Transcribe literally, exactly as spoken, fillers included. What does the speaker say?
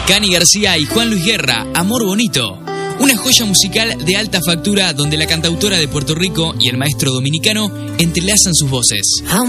Cani García y Juan Luis Guerra, Amor Bonito. Una joya musical de alta factura donde la cantautora de Puerto Rico y el maestro dominicano entrelazan sus voces.